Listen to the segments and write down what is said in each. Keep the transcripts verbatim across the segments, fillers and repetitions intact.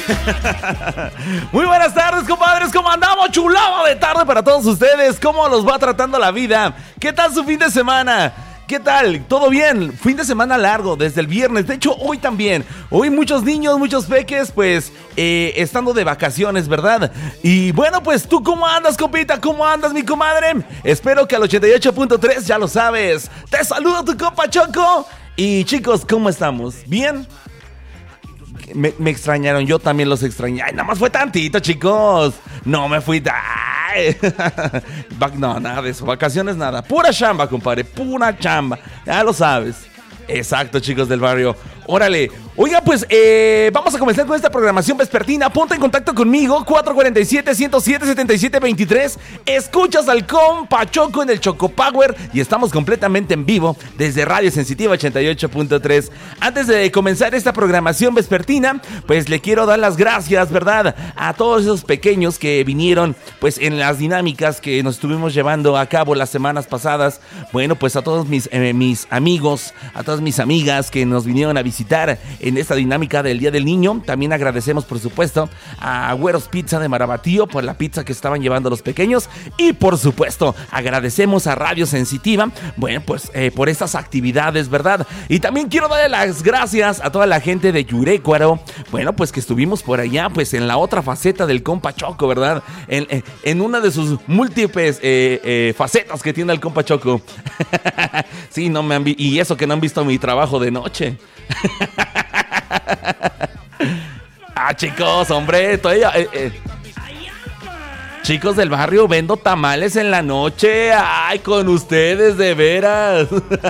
Muy buenas tardes, compadres. ¿Cómo andamos? Chulada de tarde para todos ustedes. ¿Cómo los va tratando la vida? ¿Qué tal su fin de semana? ¿Qué tal? ¿Todo bien? Fin de semana largo, desde el viernes. De hecho, hoy también. Hoy muchos niños, muchos peques, pues, eh, estando de vacaciones, ¿verdad? Y bueno, pues, ¿tú cómo andas, compita? ¿Cómo andas, mi comadre? Espero que al ochenta y ocho punto tres, ya lo sabes. Te saludo tu compa Choco. Y chicos, ¿cómo estamos? ¿Bien? Me, me extrañaron, yo también los extrañé. Ay, nada más fue tantito, chicos. No me fui. Ay. No, nada de eso. Vacaciones, nada. Pura chamba, compadre. Pura chamba. Ya lo sabes. Exacto, chicos del barrio. Órale. Oiga, pues eh, vamos a comenzar con esta programación vespertina. Ponte en contacto conmigo, cuatro cuatro siete, uno cero siete, siete siete dos tres. Escuchas al compa Choco en el Choco Power y estamos completamente en vivo desde Radio Sensitiva ochenta y ocho punto tres. Antes de comenzar esta programación vespertina, pues le quiero dar las gracias, ¿verdad? A todos esos pequeños que vinieron, pues, en las dinámicas que nos estuvimos llevando a cabo las semanas pasadas. Bueno, pues a todos mis, eh, mis amigos, a todas mis amigas que nos vinieron a visitar en esta dinámica del Día del Niño. También agradecemos, por supuesto, a Güeros Pizza de Marabatío por la pizza que estaban llevando los pequeños. Y, por supuesto, agradecemos a Radio Sensitiva, bueno, pues, eh, por estas actividades, ¿verdad? Y también quiero darle las gracias a toda la gente de Yurecuaro, bueno, pues, que estuvimos por allá, pues, en la otra faceta del compa Choco, ¿verdad? En, en, en una de sus múltiples eh, eh, facetas que tiene el compa Choco. Sí, no me han vi- y eso que no han visto mi trabajo de noche. Ah, chicos, hombre, todavía, eh, eh. Chicos del barrio, vendo tamales en la noche. Ay, con ustedes, de veras.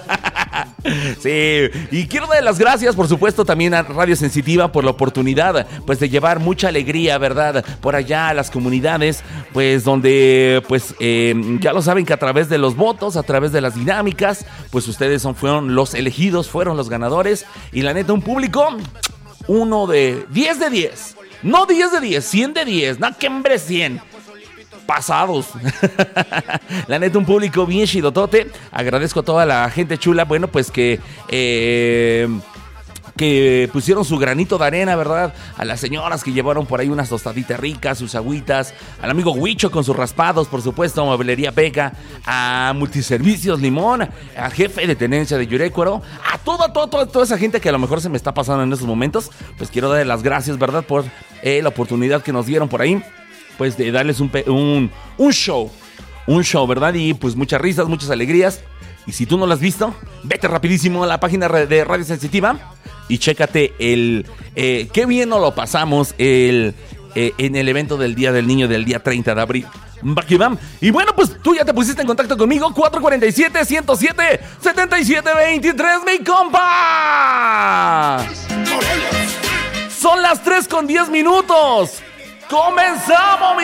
Sí, y quiero dar las gracias, por supuesto, también a Radio Sensitiva por la oportunidad, pues, de llevar mucha alegría, ¿verdad? Por allá a las comunidades, pues, donde, pues, eh, ya lo saben que a través de los votos, a través de las dinámicas, pues, ustedes son, fueron los elegidos, fueron los ganadores. Y la neta, un público, uno de diez de diez. No diez de diez, cien de diez. No, que hombre, cien. Pasados. La neta, un público bien chidotote. Agradezco a toda la gente chula, bueno, pues que eh, que pusieron su granito de arena, ¿verdad? A las señoras que llevaron por ahí unas tostaditas ricas, sus agüitas, al amigo Huicho con sus raspados, por supuesto, a Mueblería Beca, a Multiservicios Limón, al jefe de tenencia de Yurecuaro, a toda, toda, toda, toda esa gente que a lo mejor se me está pasando en estos momentos. Pues quiero darle las gracias, ¿verdad? Por eh, la oportunidad que nos dieron por ahí, pues, de darles un, un, un show, un show, ¿verdad? Y pues muchas risas, muchas alegrías. Y si tú no lo has visto, vete rapidísimo a la página de Radio Sensitiva y chécate el, eh, qué bien nos lo pasamos el, eh, en el evento del Día del Niño del día treinta de abril. Bam. Y bueno, pues tú ya te pusiste en contacto conmigo, cuatro cuatro siete, uno cero siete, siete siete dos tres, mi compa. Son las tres con diez minutos. ¡Comenzamos, mi